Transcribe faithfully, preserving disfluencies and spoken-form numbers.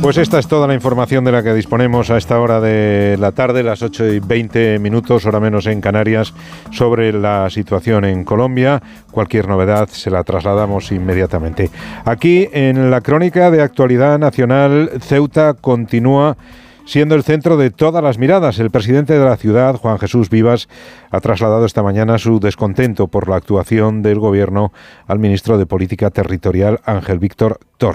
Pues esta es toda la información de la que disponemos a esta hora de la tarde, las ocho y veinte minutos, hora menos en Canarias, sobre la situación en Colombia. Cualquier novedad se la trasladamos inmediatamente. Aquí, en la crónica de actualidad nacional, Ceuta continúa siendo el centro de todas las miradas. El presidente de la ciudad, Juan Jesús Vivas, ha trasladado esta mañana su descontento por la actuación del gobierno al ministro de Política Territorial, Ángel Víctor Torres.